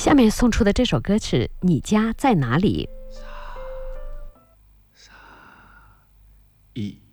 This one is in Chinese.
下面送出的这首歌曲《你家在哪里》。 一